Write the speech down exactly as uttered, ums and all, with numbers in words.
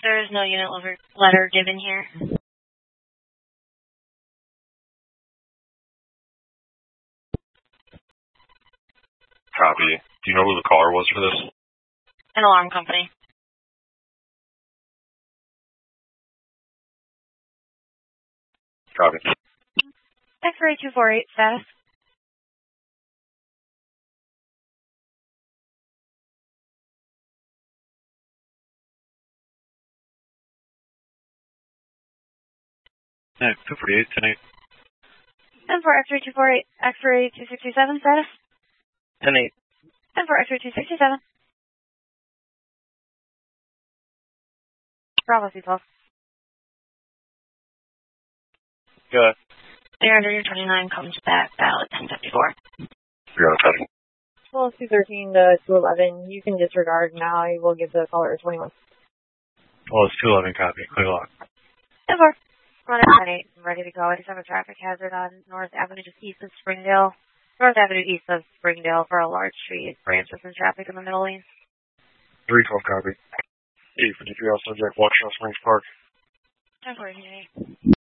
There is no unit letter given here. Copy. Do you know who the caller was for this? An alarm company. Copy. X-ray two four eight status. Yeah, two forty-eight, ten eight. And for X-ray two four eight, X-ray two sixty-seven status. ten eight. And for X-ray two sixty-seven. Bravo C twelve. Good. Air under your twenty-nine comes back valid ten fifty-four. You're on a copy. Well, two thirteen to two eleven. You can disregard now. I will give the caller a twenty-one. Well, it's two eleven copy. Clear lock. ten four. Run at ten eight. I'm ready to go. I just have a traffic hazard on North Avenue just east of Springdale. North Avenue east of Springdale for a large tree. Branch with some traffic in the middle lane. three twelve copy. eight fifty-three, also subject, Waukesha Springs Park. ten four.